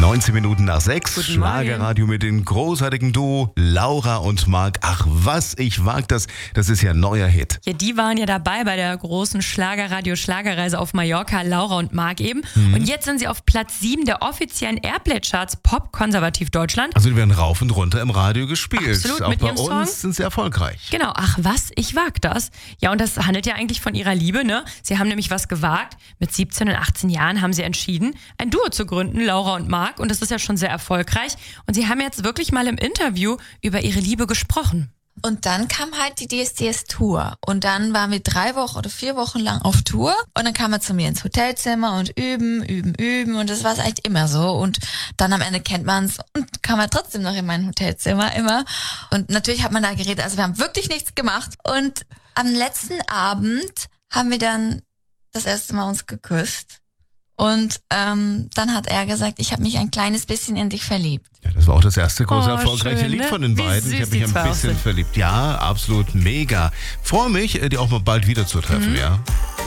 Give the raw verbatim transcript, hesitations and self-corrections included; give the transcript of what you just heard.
neunzehn Minuten nach sechs. Guten Schlagerradio mit den großartigen Duo Laura und Marc. Ach was, ich wag das. Das ist ja ein neuer Hit. Ja, die waren ja dabei bei der großen Schlagerradio-Schlagerreise auf Mallorca, Laura und Marc eben. Mhm. Und jetzt sind sie auf Platz sieben der offiziellen Airplay-Charts Pop Konservativ Deutschland. Also die werden rauf und runter im Radio gespielt. Absolut, Auch mit bei ihrem uns Song. sind sie erfolgreich. Genau, ach was, ich wag das. Ja, und das handelt ja eigentlich von ihrer Liebe, ne? Sie haben nämlich was gewagt. Mit siebzehn und achtzehn Jahren haben sie entschieden, ein Duo zu gründen, Laura und Marc. Und das ist ja schon sehr erfolgreich. Und sie haben jetzt wirklich mal im Interview über ihre Liebe gesprochen. Und dann kam halt die D S D S-Tour. Und dann waren wir drei Wochen oder vier Wochen lang auf Tour. Und dann kam er zu mir ins Hotelzimmer und üben, üben, üben. Und das war es eigentlich immer so. Und dann am Ende kennt man's und kam er trotzdem noch in mein Hotelzimmer immer. Und natürlich hat man da geredet. Also wir haben wirklich nichts gemacht. Und am letzten Abend haben wir dann das erste Mal uns geküsst. Und ähm, dann hat er gesagt, ich habe mich ein kleines bisschen in dich verliebt. Ja, das war auch das erste große Oh, erfolgreiche schön, Lied ne? von den Wie beiden. Ich süß habe mich die ein zwei bisschen aussehen. verliebt. Ja, absolut mega. Freue mich, die auch mal bald wieder zu treffen, Mhm. ja.